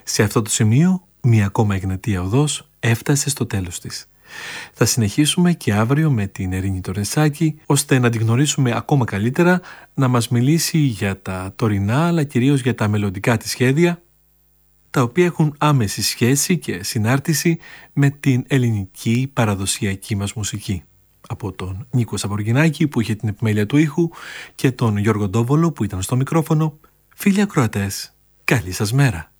Σε αυτό το σημείο, μία ακόμα Εγνατία Οδός έφτασε στο τέλος της. Θα συνεχίσουμε και αύριο με την Ειρήνη Τορνεσάκη, ώστε να την γνωρίσουμε ακόμα καλύτερα, να μας μιλήσει για τα τωρινά αλλά κυρίως για τα μελλοντικά της σχέδια, τα οποία έχουν άμεση σχέση και συνάρτηση με την ελληνική παραδοσιακή μας μουσική. Από τον Νίκο Σαββοργινάκη που είχε την επιμέλεια του ήχου και τον Γιώργο Ντόβολο που ήταν στο μικρόφωνο, φίλοι ακροατές, καλή σας μέρα.